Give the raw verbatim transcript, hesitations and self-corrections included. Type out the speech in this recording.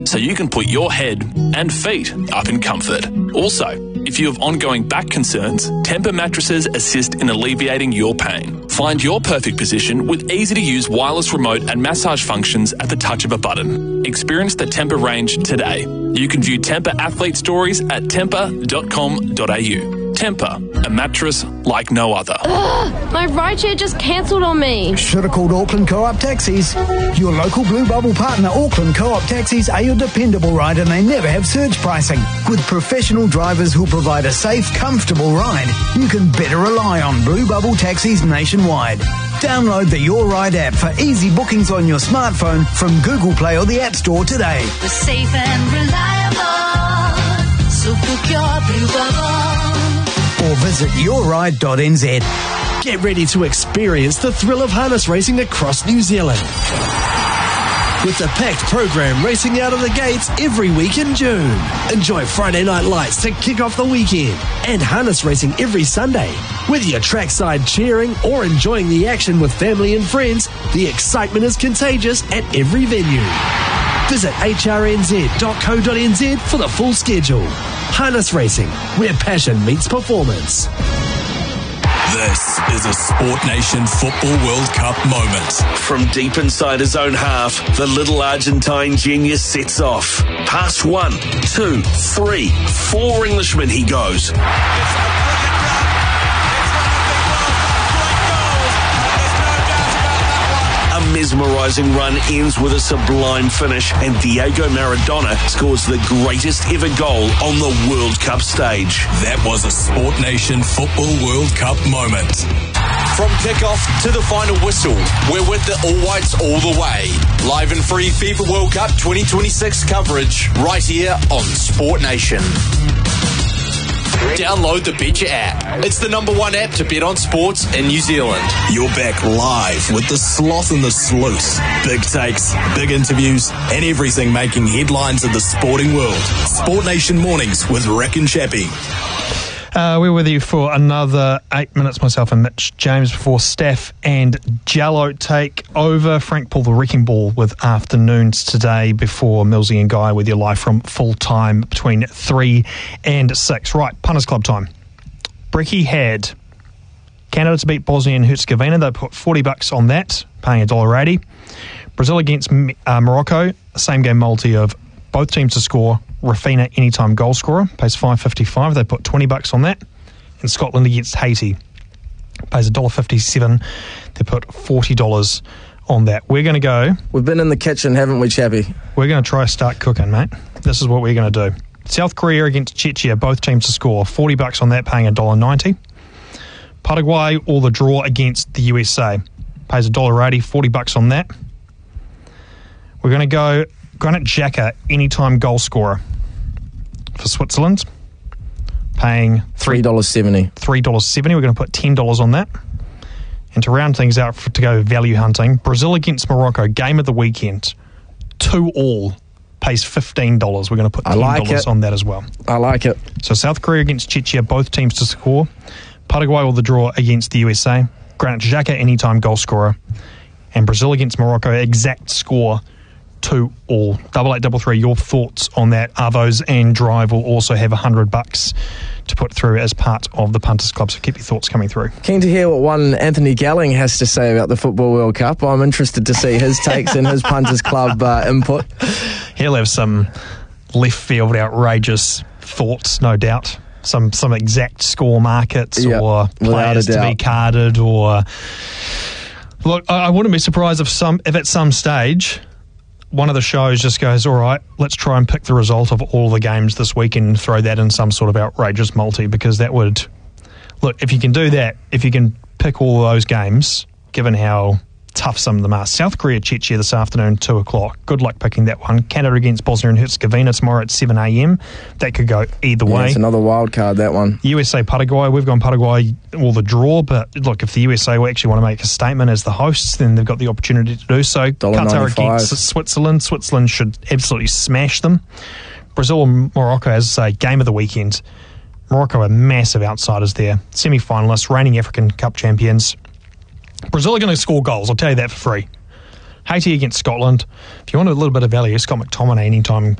so you can put your head and feet up in comfort. Also, if you have ongoing back concerns, Tempur mattresses assist in alleviating your pain. Find your perfect position with easy-to-use wireless remote and massage functions at the touch of a button. Experience the Tempur range today. You can view Tempur athlete stories at tempur dot com dot a u. Tempur, a mattress like no other. Ugh, my rideshare just cancelled on me. Should have called Auckland Co-op Taxis. Your local Blue Bubble partner, Auckland Co-op Taxis, are your dependable ride, and they never have surge pricing. With professional drivers who provide a safe, comfortable ride, you can better rely on Blue Bubble Taxis nationwide. Download the Your Ride app for easy bookings on your smartphone from Google Play or the App Store today. We're safe and reliable, so book your Blue Bubble. Or visit your ride dot n z. Get ready to experience the thrill of harness racing across New Zealand. With the packed program racing out of the gates every week in June. Enjoy Friday night lights to kick off the weekend and harness racing every Sunday. Whether you're trackside cheering or enjoying the action with family and friends, the excitement is contagious at every venue. Visit h r n z dot co dot n z for the full schedule. Harness racing, where passion meets performance. This is a Sport Nation Football World Cup moment. From deep inside his own half, the little Argentine genius sets off. Past one, two, three, four Englishmen he goes. A mesmerising run ends with a sublime finish, and Diego Maradona scores the greatest ever goal on the World Cup stage. That was a Sport Nation Football World Cup moment. From kickoff to the final whistle, we're with the All Whites all the way. Live and free FIFA World Cup twenty twenty-six coverage right here on Sport Nation. Download the Betcha app. It's the number one app to bet on sports in New Zealand. You're back live with the Sloth and the Sleuth. Big takes, big interviews, and everything making headlines in the sporting world. Sport Nation Mornings with Rick and Chappie. Uh, we're with you for another eight minutes, myself and Mitch James, before Staff and Jallo take over. Frank Paul, the Wrecking Ball, with afternoons today before Millsy and Guy with you live from full time between three and six. Right, Punters Club time. Brecky had Canada to beat Bosnia and Herzegovina. They put forty bucks on that, paying one dollar eighty. Brazil against uh, Morocco, same game multi of both teams to score. Rafina anytime goal scorer pays five fifty-five. They put twenty bucks on that. And Scotland against Haiti pays one dollar fifty-seven. They put forty dollars on that. We're going to go. We've been in the kitchen, haven't we, Chappie? We're going to try to start cooking, mate. This is what we're going to do. South Korea against Czechia, both teams to score. forty bucks on that, paying one dollar ninety. Paraguay or the draw against the U S A pays one dollar eighty. forty bucks on that. We're going to go Granit Xhaka anytime goal scorer for Switzerland, paying three dollars seventy. three dollars seventy. We're going to put ten dollars on that. And to round things out, for, to go value hunting, Brazil against Morocco, game of the weekend, two all, pays fifteen dollars. We're going to put ten dollars like on that as well. I like it. So South Korea against Czechia, both teams to score. Paraguay or the draw against the U S A. Granit Xhaka anytime goal scorer. And Brazil against Morocco, exact score, two all. Double eight double three. Your thoughts on that? Arvos and Drive will also have a hundred bucks to put through as part of the Punters Club. So keep your thoughts coming through. Keen to hear what one Anthony Galling has to say about the Football World Cup. I'm interested to see his takes and his Punters Club uh, input. He'll have some left field outrageous thoughts, no doubt. Some some exact score markets yep, or players to be carded or. Look, I wouldn't be surprised if some if at some stage one of the shows just goes, all right, let's try and pick the result of all the games this week and throw that in some sort of outrageous multi, because that would... Look, if you can do that, if you can pick all those games, given how tough some of them are. South Korea, Czechia this afternoon, two o'clock. Good luck picking that one. Canada against Bosnia and Herzegovina tomorrow at seven a.m. That could go either yeah, way. It's another wild card, that one. U S A, Paraguay. We've gone Paraguay or the draw, but look, if the U S A actually want to make a statement as the hosts, then they've got the opportunity to do so. Qatar against Switzerland. Switzerland should absolutely smash them. Brazil and Morocco, as I say, game of the weekend. Morocco are massive outsiders there. Semi-finalists, reigning African Cup champions. Brazil are going to score goals, I'll tell you that for free. Haiti against Scotland. If you want a little bit of value, Scott McTominay anytime